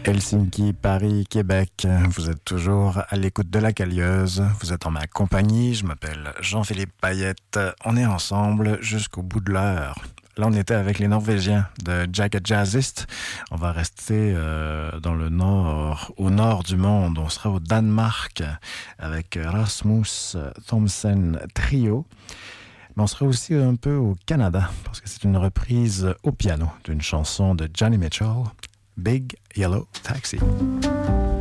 Helsinki, Paris, Québec, vous êtes toujours à l'écoute de la Calieuse. Vous êtes en ma compagnie, je m'appelle Jean-Philippe Payette. On est ensemble jusqu'au bout de l'heure. Là, on était avec les Norvégiens de Jagged Jazzist. On va rester dans le nord, au nord du monde. On sera au Danemark avec Rasmus Thomsen Trio. Mais on sera aussi un peu au Canada parce que c'est une reprise au piano d'une chanson de Johnny Mitchell, Big Yellow Taxi.